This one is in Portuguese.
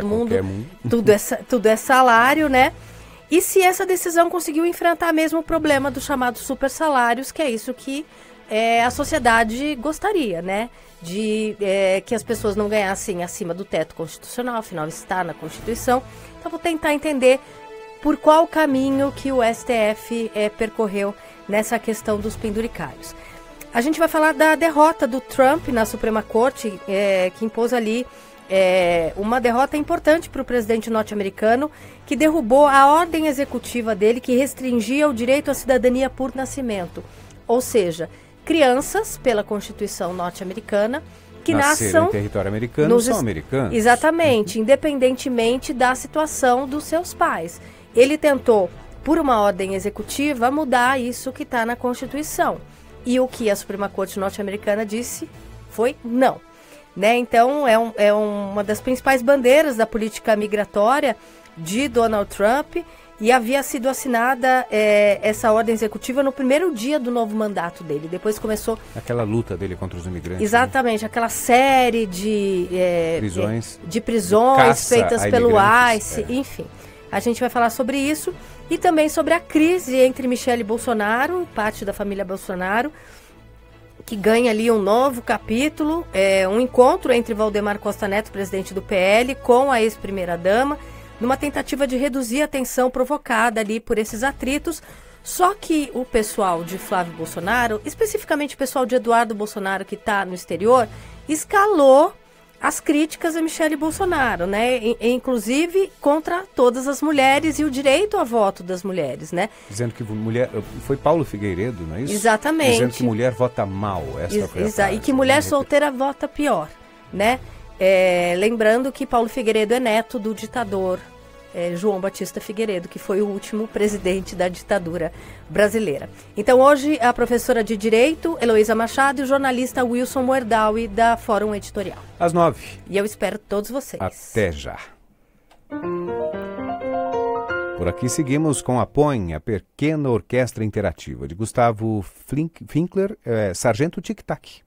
mundo, tudo é salário, né? E se essa decisão conseguiu enfrentar mesmo o problema dos chamados super salários, que é isso que a sociedade gostaria, né? Que as pessoas não ganhassem acima do teto constitucional, afinal está na Constituição. Então vou tentar entender por qual caminho que o STF percorreu nessa questão dos penduricários. A gente vai falar da derrota do Trump na Suprema Corte, que impôs ali uma derrota importante para o presidente norte-americano, que derrubou a ordem executiva dele que restringia o direito à cidadania por nascimento. Ou seja, crianças, pela Constituição norte-americana, que nasçam em território americano, são americanos. Exatamente, independentemente da situação dos seus pais. Ele tentou, por uma ordem executiva, mudar isso que está na Constituição. E o que a Suprema Corte norte-americana disse foi não. Né? Então, é uma das principais bandeiras da política migratória de Donald Trump, e havia sido assinada essa ordem executiva no primeiro dia do novo mandato dele. Depois começou... Aquela luta dele contra os imigrantes. Exatamente, né? Aquela série de prisões feitas pelo ICE, enfim. A gente vai falar sobre isso e também sobre a crise entre Michele Bolsonaro, parte da família Bolsonaro, que ganha ali um novo capítulo, um encontro entre Valdemar Costa Neto, presidente do PL, com a ex-primeira-dama, numa tentativa de reduzir a tensão provocada ali por esses atritos. Só que o pessoal de Flávio Bolsonaro, especificamente o pessoal de Eduardo Bolsonaro, que está no exterior, escalou as críticas a Michele Bolsonaro, né? Inclusive contra todas as mulheres e o direito a voto das mulheres, né? Dizendo que mulher... Foi Paulo Figueiredo, não é isso? Exatamente. Dizendo que mulher vota mal, essa foi a frase, e que mulher solteira vota pior, né? Lembrando que Paulo Figueiredo é neto do ditador João Batista Figueiredo, que foi o último presidente da ditadura brasileira. Então hoje a professora de Direito, Heloísa Machado, e o jornalista Wilson Moerdaui, da Fórum Editorial. Às 9. E eu espero todos vocês. Até já. Por aqui seguimos com a POIN, a Pequena Orquestra Interativa, de Gustavo Finkler, Sargento Tic Tac.